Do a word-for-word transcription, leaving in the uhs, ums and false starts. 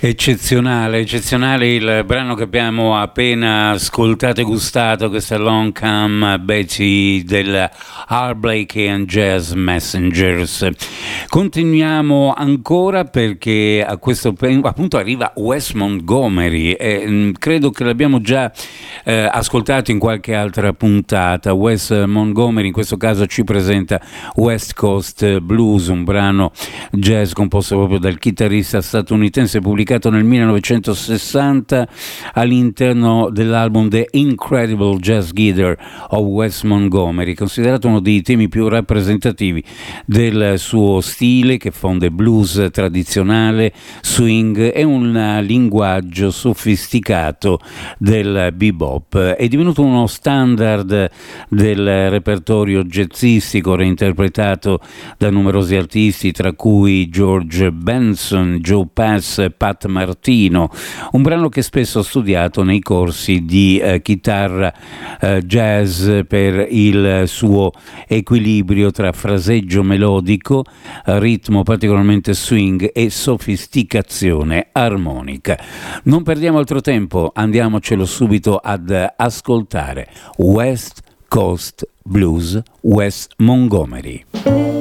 Eccezionale, eccezionale il brano che abbiamo appena ascoltato e gustato, questa Long Come Betty del Art Blakey and Jazz Messengers. Continuiamo ancora perché a questo punto arriva Wes Montgomery e credo che l'abbiamo già eh, ascoltato in qualche altra puntata. Wes Montgomery in questo caso ci presenta West Coast Blues, un brano jazz composto proprio dal chitarrista statunitense, pubblicato nel millenovecentosessanta all'interno dell'album The Incredible Jazz Guitar of Wes Montgomery, considerato uno dei temi più rappresentativi del suo stile, che fonde blues tradizionale, swing e un linguaggio sofisticato del bebop. È divenuto uno standard del repertorio jazzistico, reinterpretato da numerosi artisti, tra cui George Benson, Joe Pass, Pat Martino, un brano che spesso ho studiato nei corsi di eh, chitarra eh, jazz per il suo equilibrio tra fraseggio melodico, ritmo particolarmente swing e sofisticazione armonica. Non perdiamo altro tempo, andiamocelo subito ad ascoltare West Coast Blues, Wes Montgomery.